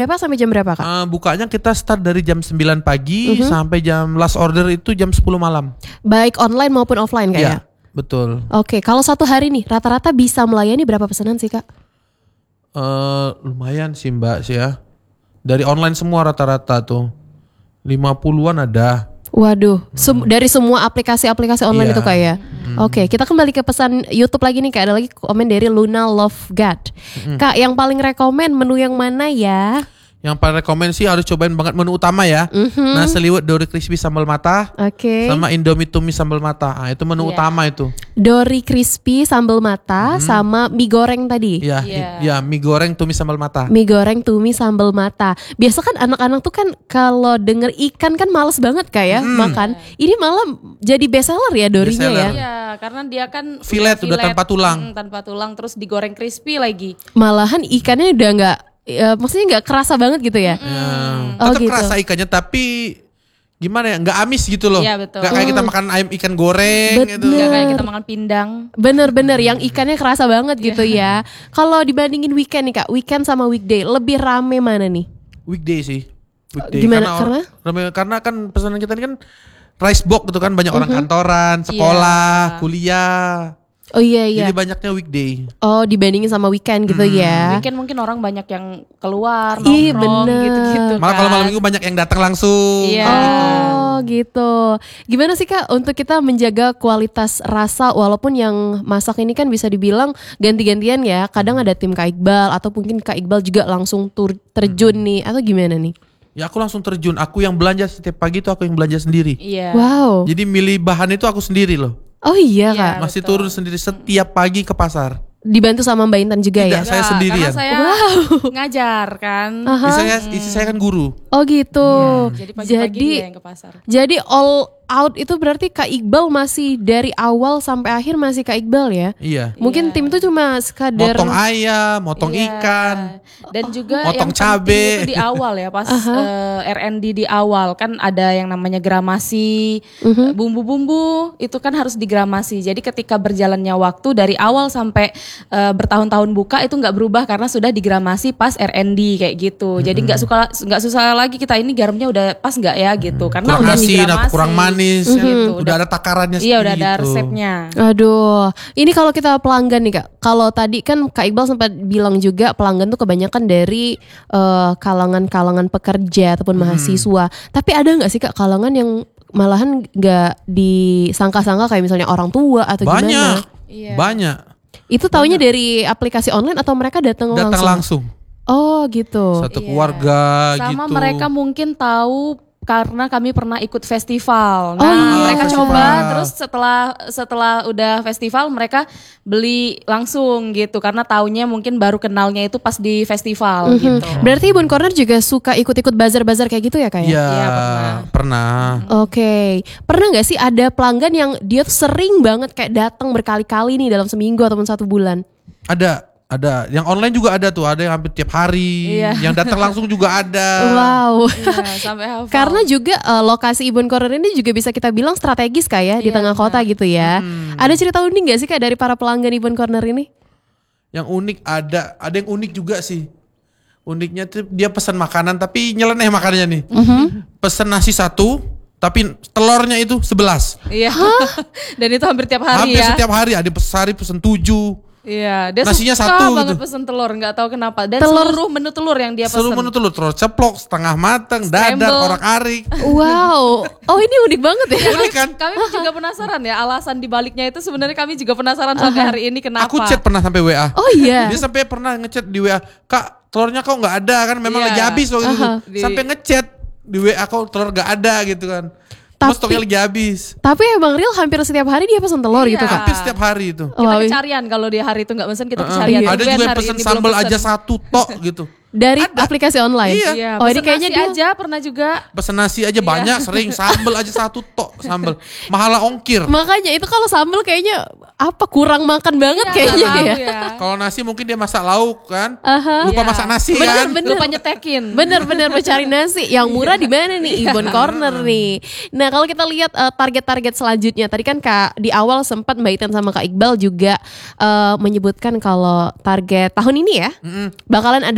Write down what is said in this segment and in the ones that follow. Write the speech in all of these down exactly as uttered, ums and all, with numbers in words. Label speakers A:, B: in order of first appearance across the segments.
A: berapa sampai jam berapa Kak?
B: Uh, bukanya kita start dari jam sembilan pagi uh-huh. sampai jam last order itu jam sepuluh malam.
A: Baik online maupun offline Kak
B: ya?
A: ya?
B: Betul.
A: Oke, kalau satu hari nih rata-rata bisa melayani berapa pesanan sih Kak?
B: Uh, lumayan sih Mbak sih ya. Dari online semua rata-rata tuh lima puluhan ada.
A: Waduh, sem- dari semua aplikasi-aplikasi online
B: Iya.
A: itu Kak ya. Hmm. Oke, kita kembali ke pesan YouTube lagi nih Kak. Ada lagi komen dari Luna Love God. Hmm. Kak, yang paling rekomen menu yang mana ya?
B: Yang paling rekomen sih harus cobain banget menu utama ya. Mm-hmm. Nasi liwet Dori crispy sambal mata.
A: Oke. Okay.
B: Sama Indomie tumis sambal mata. Ah, itu menu yeah. utama itu.
A: Dori crispy sambal mata mm-hmm. sama mie goreng tadi.
B: Iya, yeah. ya mie goreng tumis sambal mata.
A: Mie goreng tumis sambal mata. Biasa kan anak-anak tuh kan kalau denger ikan kan males banget kayak mm. makan. Ini malah jadi best seller ya Dorinya ya.
C: Iya, karena dia kan
B: filet udah, udah tanpa tulang.
C: Hmm, tanpa tulang terus digoreng crispy lagi.
A: Malahan ikannya udah nggak Ya, maksudnya nggak kerasa banget gitu ya?
B: Mm.
A: Oh,
B: tetap
A: gitu.
B: kerasa ikannya tapi gimana ya, nggak amis gitu loh.
C: Iya betul.
B: Gak kayak kita makan ayam ikan goreng
A: Bener.
B: gitu.
C: Gak kayak kita makan pindang.
A: Bener-bener yang ikannya kerasa banget gitu ya. Kalau dibandingin weekend nih Kak, weekend sama weekday lebih rame mana nih?
B: Weekday sih. Weekday.
A: Gimana
B: karena? Karena, karena kan pesanan kita ini kan rice box gitu kan, banyak orang
A: Uh-huh.
B: kantoran, sekolah,
C: yeah.
B: kuliah.
A: Oh iya iya.
B: Jadi banyaknya weekday.
A: Oh dibandingin sama weekend gitu
B: hmm.
A: ya.
C: Weekend mungkin orang banyak yang keluar,
A: Ih,
C: nongkrong
A: bener.
C: gitu-gitu.
B: Malah
C: kan.
B: kalau malam minggu banyak yang datang langsung.
C: Iya.
A: Oh gitu. Gimana sih Kak untuk kita menjaga kualitas rasa walaupun yang masak ini kan bisa dibilang ganti-gantian ya. Kadang ada tim Kak Iqbal atau mungkin Kak Iqbal juga langsung tur- terjun nih atau gimana nih?
B: Ya aku langsung terjun. Aku yang belanja setiap pagi itu aku yang belanja sendiri.
C: Iya.
A: Wow.
B: Jadi milih bahan itu aku sendiri loh.
A: Oh iya
C: Iya.
A: Kak.
B: Masih
C: betul.
B: turun sendiri setiap pagi ke pasar.
A: Dibantu sama Mbak Intan juga
B: Tidak,
A: ya?
B: saya
C: Enggak,
B: sendirian.
C: Karena saya
A: Wow.
C: ngajar kan.
A: Aha.
B: Istri saya, istri saya kan guru.
A: Oh gitu.
C: Jadi pagi-pagi
A: Jadi
C: dia yang ke pasar.
A: jadi all out itu berarti Kak Iqbal masih dari awal sampai akhir masih Kak Iqbal ya?
B: Iya.
A: Mungkin
C: Iya.
A: tim itu cuma sekadar
B: Motong ayam, motong
C: Iya.
B: ikan.
C: Dan juga
B: Motong
C: yang penting
B: cabe.
C: itu di awal ya, pas uh, R and D di awal kan ada yang namanya gramasi,
A: Mhm.
C: bumbu-bumbu itu kan harus digramasi. Jadi ketika berjalannya waktu dari awal sampai uh, bertahun-tahun buka itu nggak berubah karena sudah digramasi pas R and D kayak gitu. Jadi nggak suka nggak susah lagi kita ini garamnya udah pas nggak ya gitu, karena
B: Kurang
C: udah
B: asin atau
C: digramasi.
B: kurang manis.
C: Gitu.
B: Udah ada takarannya
C: Iya udah
B: sendiri
C: ada
B: gitu.
C: resepnya.
A: Aduh, ini kalau kita pelanggan nih Kak. Kalau tadi kan Kak Iqbal sempat bilang juga pelanggan tuh kebanyakan dari uh, kalangan-kalangan pekerja ataupun mahasiswa. Tapi ada nggak sih Kak kalangan yang malahan nggak disangka-sangka kayak misalnya orang tua atau
B: Banyak.
A: gimana?
C: Iya.
B: Banyak.
A: Itu taunya dari aplikasi online atau mereka datang langsung?
B: Datang langsung.
A: Oh gitu.
B: Satu
C: Iya.
B: keluarga
C: Sama
B: gitu.
C: mereka mungkin tahu karena kami pernah ikut festival. Nah,
A: Oh iya,
C: mereka
B: festival.
C: coba terus setelah setelah udah festival mereka beli langsung gitu karena taunya mungkin baru kenalnya itu pas di festival
A: Mhm.
C: gitu.
A: Berarti Ibun Corner juga suka ikut-ikut bazar-bazar kayak gitu ya Kak ya?
B: Iya,
C: Iya, pernah.
B: pernah.
A: Oke, pernah nggak sih ada pelanggan yang dia tuh sering banget kayak datang berkali-kali nih dalam seminggu ataupun satu bulan?
B: Ada, ada. Yang online juga ada tuh, ada yang hampir tiap hari.
C: Iya.
B: Yang datang langsung juga ada.
A: Wow.
C: Iya, sampai hafal.
A: Karena juga uh, lokasi Ibun Corner ini juga bisa kita bilang strategis Kak ya di
C: Iya,
A: tengah kota gitu ya. Ada cerita unik nggak sih Kak dari para pelanggan Ibun Corner ini?
B: Yang unik ada, ada yang unik juga sih. Uniknya tuh dia pesan makanan tapi nyeleneh makanannya nih. Pesan nasi satu, tapi telurnya itu sebelas.
C: Iya. Dan itu hampir tiap hari
B: Hampir
C: ya.
B: setiap hari ada sehari pesan tujuh.
C: Iya, dia
B: Nasinya
C: suka
B: satu
C: banget
B: gitu.
C: pesen telur, nggak tahu kenapa. Dan
A: Telur-
C: seluruh menu telur yang dia pesen.
B: Seluruh menu telur, telur ceplok, setengah matang, dadar,
C: Scramble.
B: korak-arik.
A: Wow. Oh ini unik banget ya.
B: Unik kan?
C: Kami juga penasaran ya alasan dibaliknya itu sebenarnya kami juga penasaran sampai hari ini kenapa.
B: Aku chat pernah sampai W A.
A: Oh iya.
B: Dia sampai pernah ngechat di W A, Kak telurnya kok nggak ada kan? Memang
C: Iya.
B: lagi habis waktu itu.
A: Aha.
C: Di-
B: Sampai ngechat di W A kok telur nggak ada gitu kan.
A: Tapi-
B: Terus stoknya lagi habis.
A: Tapi emang real hampir setiap hari dia pesan telur
C: Iya.
A: gitu Kak.
B: Hampir setiap hari itu.
C: Kita
A: Wow.
C: kecarian kalau di hari itu nggak pesen kita
B: Heeh.
C: kecarian.
B: Ada
C: Tumben
B: juga yang
C: hari
B: pesen
C: ini belum
B: sambal
C: pesen.
B: aja satu tok gitu.
A: Dari
B: Ada.
A: aplikasi online.
B: Iya.
C: Iya,
A: Oh ini
C: pesen
A: kayaknya
C: nasi
A: dia
C: aja pernah juga.
B: Pesen nasi aja banyak, sering sambal aja satu tok sambal. Mahala ongkir.
A: Makanya itu kalau sambal kayaknya apa kurang makan banget
C: Iya,
A: kayaknya
C: nggak
A: ya.
C: tahu ya.
B: Kalau nasi mungkin dia masak lauk kan.
A: Aha.
B: Lupa
C: Iya.
B: masak nasi
A: Bener,
B: kan.
A: bener.
C: Lupa nyetekin.
A: Bener-bener mencari nasi. Yang murah di mana nih? Ibon Corner nih. Nah kalau kita lihat uh, target-target selanjutnya. Tadi kan Kak di awal sempat Mbak Itan sama Kak Iqbal juga uh, menyebutkan kalau target tahun ini ya.
B: Mm-mm.
A: Bakalan ada pembukaan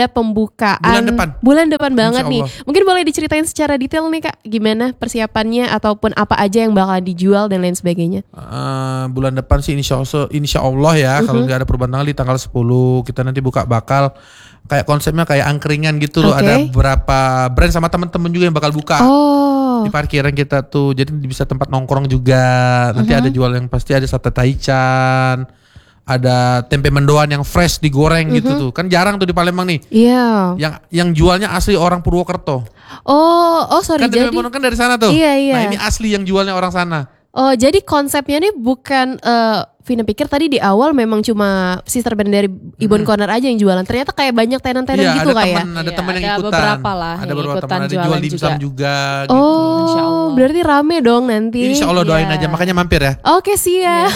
A: pembukaan
B: Bulan depan.
A: Bulan depan banget
B: Insya
A: nih.
B: Allah.
A: Mungkin boleh diceritain secara detail nih Kak, gimana persiapannya ataupun apa aja yang bakal dijual dan lain sebagainya.
B: Uh, bulan depan sih insya Allah, insya Allah ya,
A: Mhm.
B: kalau nggak ada perubahan tanggal di tanggal sepuluh kita nanti buka bakal kayak konsepnya kayak angkringan gitu loh.
A: Oke.
B: Ada beberapa brand sama temen-temen juga yang bakal buka
A: Oh.
B: di parkiran kita tuh, jadi bisa tempat nongkrong juga. Nanti
A: Mhm.
B: ada jual yang pasti ada sate taichan, ada tempe mendoan yang fresh digoreng gitu tuh, kan jarang tuh di Palembang nih.
A: Iya.
B: Yang yang jualnya asli orang Purwokerto.
A: Oh, oh sorry
B: Kan tempe
A: jadi.
B: mendoan kan dari sana tuh.
A: Iya, iya.
B: Nah ini asli yang jualnya orang sana.
A: Oh, jadi konsepnya nih bukan eh Vina pikir tadi di awal memang cuma sister band dari Ibon Corner aja yang jualan. Ternyata kayak banyak tenan-tenan
B: Iya,
A: gitu
B: ada
A: kayak.
B: temen, ada
C: Iya,
B: temen yang
C: ada
B: ikutan.
C: beberapa lah
B: Ada
C: yang
B: beberapa
C: ikutan
B: temen, ada jual
C: jualan
B: dimsum
C: juga.
B: juga gitu.
A: Oh,
C: Insya Allah.
A: berarti rame dong nanti.
B: Insya Allah doain
C: Iya.
B: aja, makanya mampir ya.
A: Oke siap.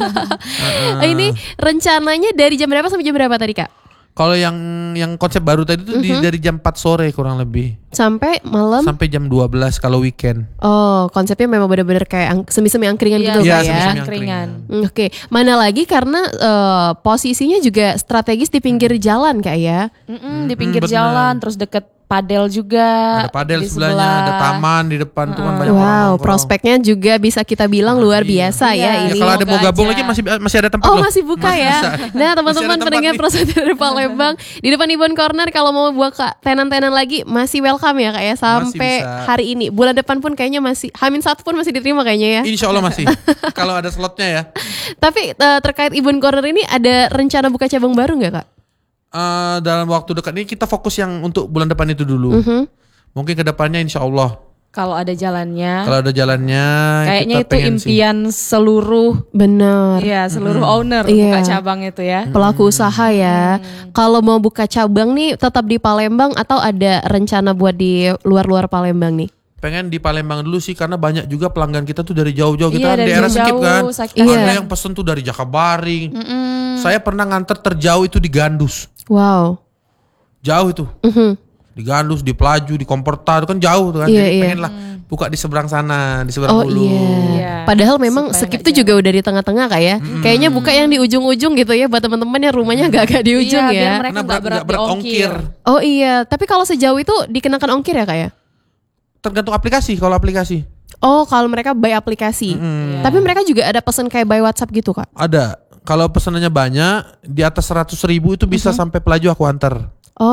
A: Ini rencananya dari jam berapa sampai jam berapa tadi Kak?
B: Kalau yang yang konsep baru tadi tuh di- dari jam empat sore kurang lebih
A: Sampai malam?
B: sampai jam dua belas kalau weekend.
A: Oh, konsepnya memang benar-benar kayak ang- semi-semi angkringan
C: Iya,
A: gitu
B: Iya,
A: Kak ya?
B: semi-semi
C: angkringan.
A: Hmm, Oke, mana lagi karena eh, posisinya juga strategis di pinggir jalan Kak ya?
C: Mm-mm, di pinggir
B: bener.
C: jalan, terus deket padel juga.
B: Ada padel
C: di
B: sebelahnya,
C: sebelah.
B: ada taman di depan tuh kan banyak orang
A: Wow,
B: nongkrong.
A: prospeknya juga bisa kita bilang luar
B: iya.
A: biasa ya
C: Iya.
B: Ya,
A: ini.
B: kalau ada mau
C: Semoga
B: gabung
C: aja.
B: lagi masih masih ada tempat
A: Oh
B: loh.
A: masih buka
B: Masih
A: ya.
B: bisa.
A: Nah
B: Masih
A: teman-teman
B: ada tempat
A: pendengar
B: nih.
A: Prosa dari Palembang di depan Ibon Corner kalau mau buka tenan-tenan lagi masih welcome ya Kak ya sampai
B: bisa.
A: hari ini. Bulan depan pun kayaknya masih Hamin satu pun masih diterima kayaknya ya.
B: Insya Allah masih. Kalau ada slotnya ya.
A: Tapi eh, terkait Ibon Corner ini ada rencana buka cabang baru nggak Kak?
B: Eh, dalam waktu dekat ini kita fokus yang untuk bulan depan itu dulu.
A: Mhm.
B: Mungkin kedepannya insya Allah
C: Kalau ada jalannya.
B: kalau ada jalannya
C: Kayaknya
B: kita
C: itu
B: pengen sih.
C: impian seluruh
A: Bener.
C: ya seluruh owner
A: Iya.
C: buka cabang itu ya.
A: Pelaku usaha ya. Kalau mau buka cabang nih tetap di Palembang atau ada rencana buat di luar-luar Palembang nih?
B: Pengen di Palembang dulu sih karena banyak juga pelanggan kita tuh dari jauh-jauh. Kita
C: Iya,
B: kan
C: dari
B: daerah
C: jauh-jauh,
B: Sekip kan.
C: Sakit.
A: Iya.
B: Ada yang pesen tuh dari Jakabaring.
C: Mm-mm.
B: Saya pernah nganter terjauh itu di Gandus.
A: Wow.
B: Jauh itu.
A: Mhm.
B: Di Gandus, di Pelaju, di Komporta itu kan jauh tuh kan.
A: Iya,
B: Jadi
A: iya.
B: pengen lah buka di seberang sana, di seberang
A: Oh
B: hulu.
A: iya.
C: Iya.
A: Padahal memang
C: Supaya
A: Skip
C: nggak
A: tuh juga udah di tengah-tengah Kak ya. Kayaknya buka yang di ujung-ujung gitu ya buat teman-teman yang rumahnya agak-agak di ujung
C: Iya, biar
A: ya.
C: mereka
B: Karena
C: nggak
B: berat,
C: berat
B: nggak berat
C: di
B: ongkir.
C: ongkir.
A: Oh iya, tapi kalau sejauh itu dikenakan ongkir ya Kak ya?
B: Tergantung aplikasi, kalau aplikasi.
A: Oh, kalau mereka by aplikasi.
C: Iya.
A: Tapi mereka juga ada pesan kayak by WhatsApp gitu Kak.
B: Ada. Kalau pesanannya banyak, di atas seratus ribu itu bisa sampai Pelaju aku antar.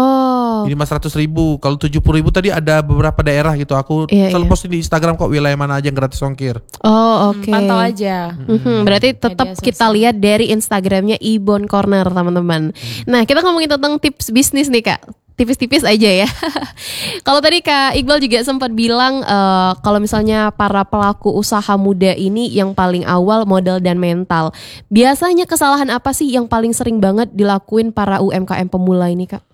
A: Oh.
B: Ini mas seratus ribu. Kalau tujuh puluh ribu tadi ada beberapa daerah gitu. Aku
A: Iya,
B: selalu
A: iya.
B: posting di Instagram kok wilayah mana aja yang gratis ongkir.
A: Oh, oke.
C: Pantau aja.
A: Mhm, berarti tetap
C: Media
A: kita
C: sosial.
A: lihat dari Instagramnya Ibon Corner teman-teman. Nah kita ngomongin tentang tips bisnis nih Kak, tipis-tipis aja ya. Kalau tadi Kak Iqbal juga sempat bilang eh, kalau misalnya para pelaku usaha muda ini yang paling awal modal dan mental. Biasanya kesalahan apa sih yang paling sering banget dilakuin para U M K M pemula ini Kak?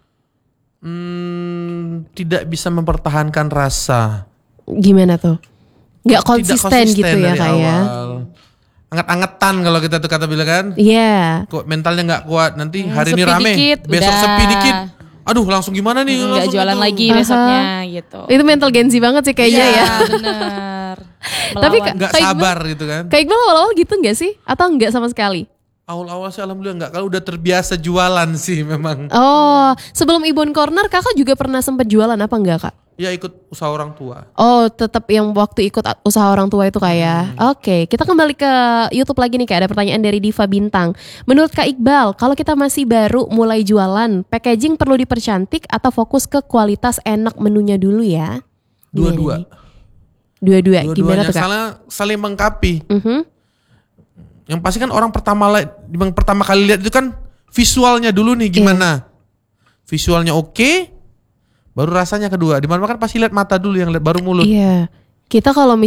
B: Hmm, tidak bisa mempertahankan rasa.
A: Gimana tuh? Gak
B: Tidak
A: konsisten, gitu ya
B: dari
A: Kak ya?
B: awal. Anget-angetan kalau kita tuh kata bilang kan.
A: Iya.
B: Kok mentalnya nggak kuat. Nanti
C: Hmm,
B: hari ini
C: sepi
B: rame,
C: dikit,
B: besok
C: udah.
B: sepi dikit. Aduh langsung gimana nih?
C: Nggak
B: langsung
C: jualan
B: itu.
C: lagi
A: Aha.
C: besoknya gitu.
A: Itu mental Gen Z banget sih kayaknya
C: Iya,
A: ya.
C: bener.
A: Tapi
C: Melawan.
A: Kak-
B: Nggak
A: Kak Iqbal-
B: sabar gitu kan.
A: Kak Iqbal awal-awal gitu gak sih? Atau enggak sama sekali?
B: Awal-awal sih alhamdulillah nggak. Kalau udah terbiasa jualan sih memang.
A: Oh, sebelum Ibon Corner kakak juga pernah sempat jualan apa enggak Kak?
B: Ya ikut usaha orang tua.
A: Oh, tetap yang waktu ikut a- usaha orang tua itu Kak ya. Oke, kita kembali ke YouTube lagi nih Kak. Ada pertanyaan dari Diva Bintang. Menurut Kak Iqbal, kalau kita masih baru mulai jualan, packaging perlu dipercantik atau fokus ke kualitas enak menunya dulu ya? Gimana
B: Dua-dua.
A: nih? Dua-dua. Gimana
B: Dua-duanya
A: tuh Kak?
B: saling, saling mengkapi.
A: Mhm.
B: Yang pasti kan orang pertama la- yang pertama kali lihat itu kan visualnya dulu nih gimana. Visualnya oke, baru rasanya kedua. Di mana kan pasti lihat mata dulu yang lihat baru mulut.
A: Iya. Kita kalau